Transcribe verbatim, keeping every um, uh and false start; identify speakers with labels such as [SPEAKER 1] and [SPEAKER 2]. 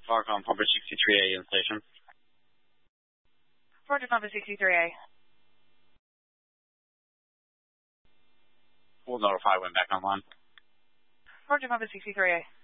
[SPEAKER 1] Clark on Pumper sixty-three A in station.
[SPEAKER 2] Roger, Pumper sixty-three A.
[SPEAKER 1] We'll notify when back online.
[SPEAKER 2] Roger, Pumper sixty-three A.